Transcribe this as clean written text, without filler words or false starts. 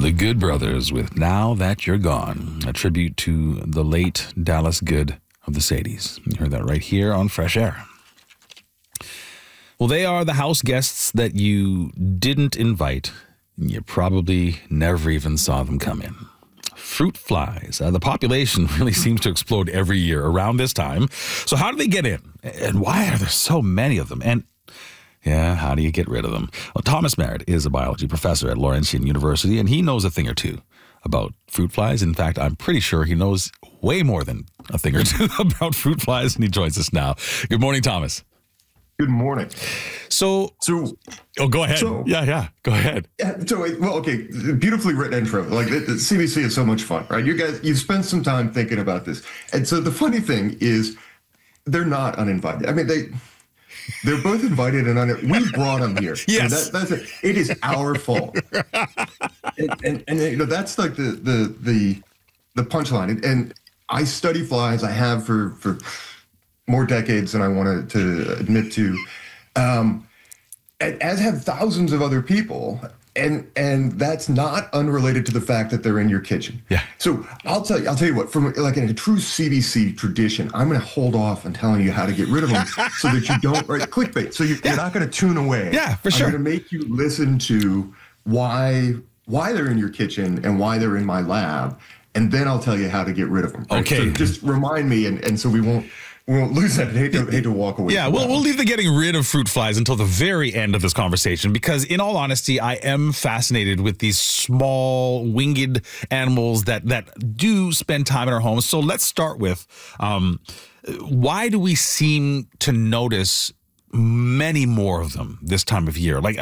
The Good Brothers with Now That You're Gone, a tribute to the late Dallas Good of the Sadies. You heard that right here on Fresh Air. Well, they are the house guests that you didn't invite, and you probably never even saw them come in. Fruit flies. The population really seems to explode every year around this time. So how do they get in? And why are there so many of them? And yeah, how do you get rid of them? Well, Thomas Merritt is a biology professor at Laurentian University, and he knows a thing or two about fruit flies. In fact, I'm pretty sure he knows way more than a thing or two about fruit flies, and he joins us now. Good morning, Thomas. Good morning. So, go ahead. Go ahead. Okay, beautifully written intro. Like the CBC is so much fun, right? You guys, you've spent some time thinking about this, and so the funny thing is, they're not uninvited. I mean, they're both invited and we brought them here. Yes, that's it. It is our fault. and you know, that's like the punchline. And I study flies. I have for more decades than I wanted to admit to, as have thousands of other people. And that's not unrelated to the fact that they're in your kitchen. Yeah. So I'll tell you what, from like in a true CBC tradition, I'm going to hold off on telling you how to get rid of them so that you don't write clickbait. So you're not going to tune away. Yeah, for sure. I'm going to make you listen to why they're in your kitchen and why they're in my lab, and then I'll tell you how to get rid of them. Right? Okay. So just remind me, and so we won't lose that. I hate to walk away. Yeah, we'll leave the getting rid of fruit flies until the very end of this conversation, because in all honesty, I am fascinated with these small winged animals that do spend time in our homes. So let's start with why do we seem to notice many more of them this time of year? Like,